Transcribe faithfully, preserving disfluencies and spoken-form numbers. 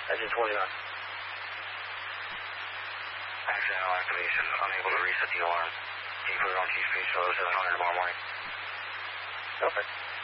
Engine twenty-nine. Accidental activation, unable to reset the alarm. Can you put it on key speed, so seven hundred tomorrow morning? Okay.